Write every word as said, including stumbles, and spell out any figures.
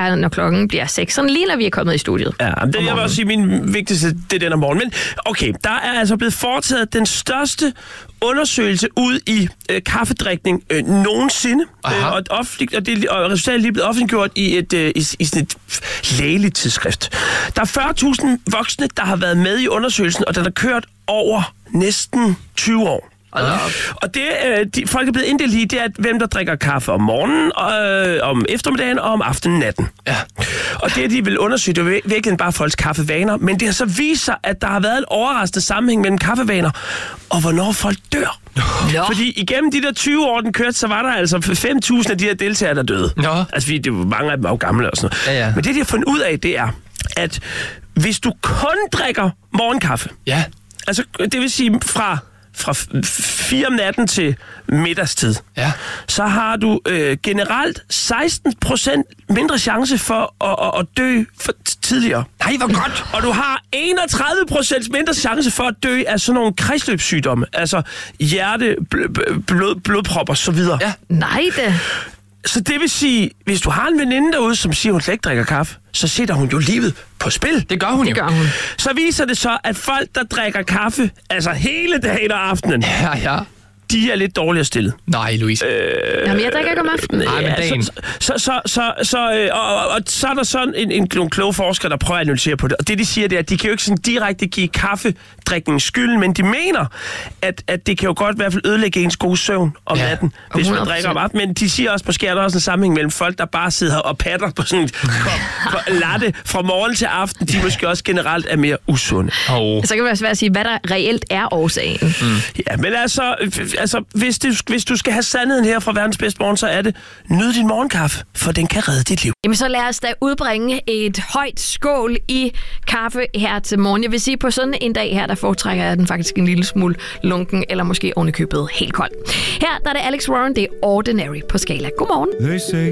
er, når klokken bliver seks. Sådan lige når vi er kommet i studiet. Ja, det jeg vil også sige, min vigtigste, det er den om morgenen. Men okay, der er altså blevet foretaget den største undersøgelse ud i øh, kaffedrikning øh, nogensinde. Øh, og, offentlig, og, det, og resultatet er lige blevet offentliggjort i, et, øh, i, i sådan et lægeligt tidsskrift. Der er fyrre tusind voksne, der har været med i undersøgelsen, og den har kørt over næsten tyve år. Ja. Og det, øh, de, folk er blevet inddelt i, det er, at hvem der drikker kaffe om morgenen, og, øh, om eftermiddagen og om aftenen natten. Ja. Og det, de vil undersøge, det er virkelig bare folks kaffevaner, men det har så vist sig, at der har været en overraskende sammenhæng mellem kaffevaner og hvornår folk dør. Ja. Fordi igennem de der tyve år, den kørte, så var der altså fem tusind af de her deltagere, der døde. Ja. Altså, fordi det var mange af dem var jo gamle og sådan noget. Ja, ja. Men det, de har fundet ud af, det er, at hvis du kun drikker morgenkaffe, ja. altså det vil sige fra... fra fire om natten til middagstid, ja. så har du øh, generelt seksten procent mindre chance for at, at, at dø for tidligere. Nej, hvor godt! Og du har enogtredive procent mindre chance for at dø af sådan nogle kredsløbssygdomme, altså hjerte, bl- blod, blodprop og så videre. Ja. Nej da. Så det vil sige, hvis du har en veninde derude, som siger, hun slet ikke drikker kaffe, så sætter hun jo livet på spil. Det gør hun det jo. Gør hun. Så viser det så, at folk, der drikker kaffe, altså hele dagen og aftenen, ja, ja. de er lidt dårligere stillet. Nej, Louise. Øh, Jamen, jeg drikker ikke om aftenen. Nej, men dagen. Så, så, så, så, så, øh, og, og, og så er der sådan en, en, nogle kloge forskere, der prøver at analysere på det. Og det, de siger, det er, at de kan jo ikke sådan direkte give kaffedrikningen skylden, men de mener, at, at det kan jo godt i hvert fald ødelægge ens gode søvn om ja. natten, hvis man drikker om aftenen. Men de siger også, måske er der også en sammenhæng mellem folk, der bare sidder og patter på sådan en kop latte fra morgen til aften. De måske også generelt er mere usunde. Oh. Så kan det være svært at sige, hvad der reelt er årsagen. Mm. Ja, men altså, altså hvis, det, hvis du skal have sandheden her fra verdens bedste morgen, så er det, nyd din morgenkaffe, for den kan redde dit liv. Jamen så lad os da udbringe et højt skål i kaffe her til morgen. Jeg vil sige, på sådan en dag her, der foretrækker jeg den faktisk en lille smule lunken, eller måske ovenikøbet helt kold. Her der er det Alex Warren, det er Ordinary på Skala. Godmorgen.